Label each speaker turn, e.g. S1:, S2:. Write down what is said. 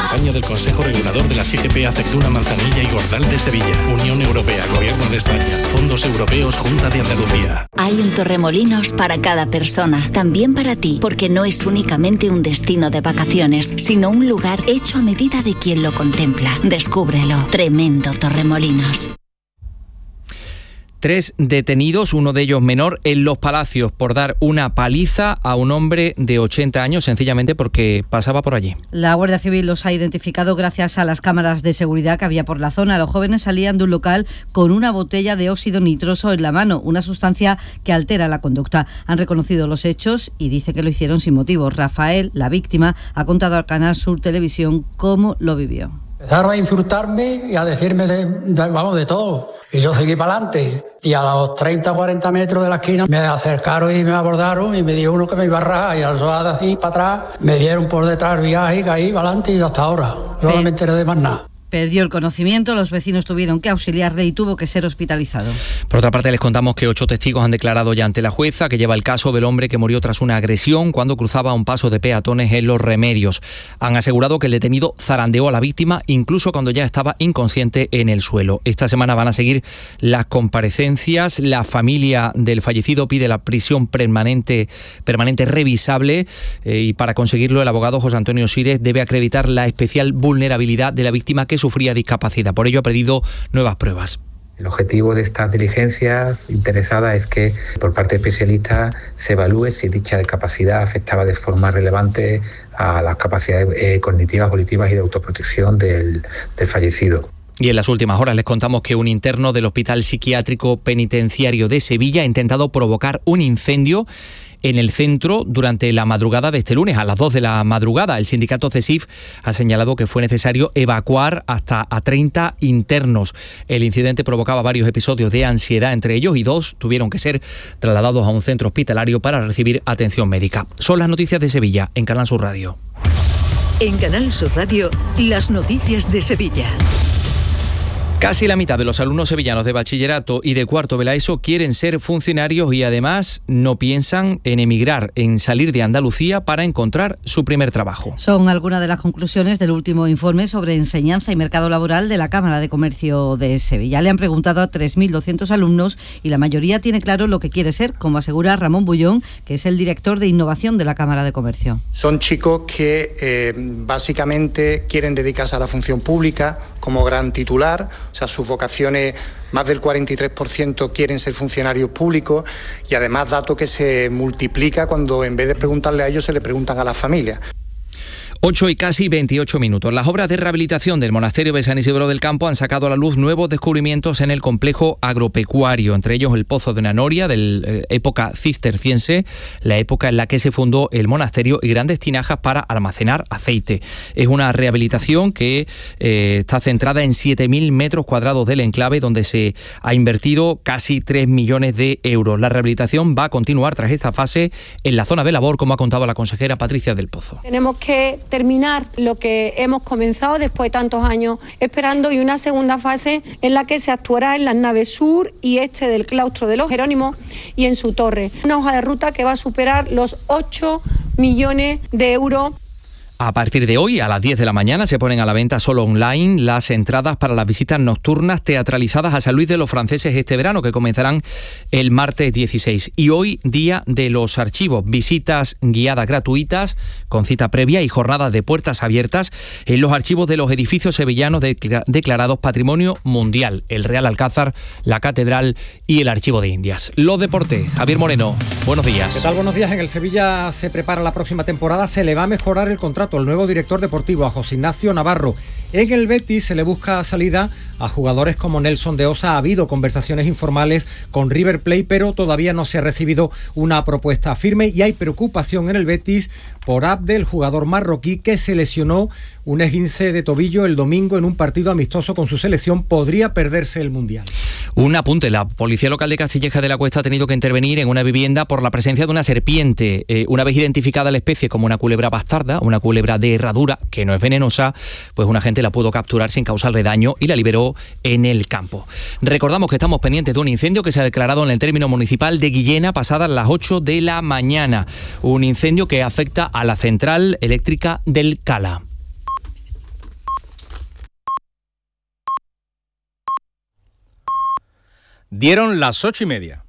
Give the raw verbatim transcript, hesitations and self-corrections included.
S1: campaña del Consejo Regulador de las I G P Aceituna, Manzanilla y Gordal de Sevilla. Unión Europea, Gobierno de España, Fondos Europeos, Junta de Andalucía.
S2: Hay un Torremolinos para cada persona, también para ti, porque no es únicamente un destino de vacaciones, sino un lugar hecho a medida de quien lo contempla. Descúbrelo. Tremendo Torremolinos.
S3: Tres detenidos, uno de ellos menor, en Los Palacios por dar una paliza a un hombre de ochenta años, sencillamente porque pasaba por allí.
S4: La Guardia Civil los ha identificado gracias a las cámaras de seguridad que había por la zona. Los jóvenes salían de un local con una botella de óxido nitroso en la mano, una sustancia que altera la conducta. Han reconocido los hechos y dice que lo hicieron sin motivo. Rafael, la víctima, ha contado al Canal Sur Televisión cómo lo vivió.
S5: Empezaron a insultarme y a decirme de, de, vamos, de todo. Y yo seguí para adelante. Y a los treinta o cuarenta metros de la esquina me acercaron y me abordaron y me dio uno que me iba a rajar. Y al sonar así para atrás, me dieron por detrás el viaje y caí para adelante y hasta ahora. No me enteré de más nada.
S4: Perdió el conocimiento, los vecinos tuvieron que auxiliarle y tuvo que ser hospitalizado.
S3: Por otra parte, les contamos que ocho testigos han declarado ya ante la jueza que lleva el caso del hombre que murió tras una agresión cuando cruzaba un paso de peatones en Los Remedios. Han asegurado que el detenido zarandeó a la víctima incluso cuando ya estaba inconsciente en el suelo. Esta semana van a seguir las comparecencias. La familia del fallecido pide la prisión permanente, permanente revisable eh, y para conseguirlo el abogado José Antonio Sires debe acreditar la especial vulnerabilidad de la víctima que sufría discapacidad. Por ello ha pedido nuevas pruebas.
S6: El objetivo de estas diligencias interesadas es que por parte de especialistas se evalúe si dicha discapacidad afectaba de forma relevante a las capacidades eh, cognitivas, volitivas y de autoprotección del, del fallecido.
S3: Y en las últimas horas les contamos que un interno del Hospital Psiquiátrico Penitenciario de Sevilla ha intentado provocar un incendio en el centro durante la madrugada de este lunes, a las dos de la madrugada. El sindicato CESIF ha señalado que fue necesario evacuar hasta a treinta internos. El incidente provocaba varios episodios de ansiedad entre ellos y dos tuvieron que ser trasladados a un centro hospitalario para recibir atención médica. Son las noticias de Sevilla en Canal Sur Radio.
S7: En Canal Sur Radio, las noticias de Sevilla.
S3: Casi la mitad de los alumnos sevillanos de bachillerato y de cuarto de la ESO quieren ser funcionarios y además no piensan en emigrar, en salir de Andalucía para encontrar su primer trabajo.
S4: Son algunas de las conclusiones del último informe sobre enseñanza y mercado laboral de la Cámara de Comercio de Sevilla. Le han preguntado a tres mil doscientos alumnos y la mayoría tiene claro lo que quiere ser, como asegura Ramón Bullón, que es el director de innovación de la Cámara de Comercio.
S8: Son chicos que eh, básicamente quieren dedicarse a la función pública como gran titular. O sea, sus vocaciones, más del cuarenta y tres por ciento quieren ser funcionarios públicos y además dato que se multiplica cuando en vez de preguntarle a ellos se le preguntan a las familias.
S3: ocho y casi veintiocho minutos. Las obras de rehabilitación del monasterio de San Isidro del Campo han sacado a la luz nuevos descubrimientos en el complejo agropecuario, entre ellos el pozo de una noria de la época cisterciense, la época en la que se fundó el monasterio, y grandes tinajas para almacenar aceite. Es una rehabilitación que eh, está centrada en siete mil metros cuadrados del enclave, donde se ha invertido casi tres millones de euros. La rehabilitación va a continuar tras esta fase en la zona de labor, como ha contado la consejera Patricia del Pozo.
S9: Tenemos que terminar lo que hemos comenzado después de tantos años esperando y una segunda fase en la que se actuará en las naves sur y este del claustro de los Jerónimos y en su torre. Una hoja de ruta que va a superar los ocho millones de euros.
S3: A partir de hoy, a las diez de la mañana, se ponen a la venta solo online las entradas para las visitas nocturnas teatralizadas a San Luis de los Franceses este verano, que comenzarán el martes dieciséis. Y hoy, día de los archivos, visitas guiadas gratuitas con cita previa y jornadas de puertas abiertas en los archivos de los edificios sevillanos declarados Patrimonio Mundial, el Real Alcázar, la Catedral y el Archivo de Indias. Los deportes, Javier Moreno, buenos días.
S10: ¿Qué tal? Buenos días. En el Sevilla se prepara la próxima temporada, se le va a mejorar el contrato el nuevo director deportivo, a José Ignacio Navarro. En el Betis se le busca salida a jugadores como Nelson de Osa. Ha habido conversaciones informales con River Plate, pero todavía no se ha recibido una propuesta firme y hay preocupación en el Betis por Abdel, jugador marroquí que se lesionó un esguince de tobillo el domingo en un partido amistoso con su selección. Podría perderse el Mundial.
S3: Un apunte, la policía local de Castilleja de la Cuesta ha tenido que intervenir en una vivienda por la presencia de una serpiente. Eh, una vez identificada la especie como una culebra bastarda, una culebra de herradura que no es venenosa, pues un agente la pudo capturar sin causarle daño y la liberó en el campo. Recordamos que estamos pendientes de un incendio que se ha declarado en el término municipal de Guillena pasadas las ocho de la mañana. Un incendio que afecta a la central eléctrica del Cala.
S11: Dieron las ocho y media.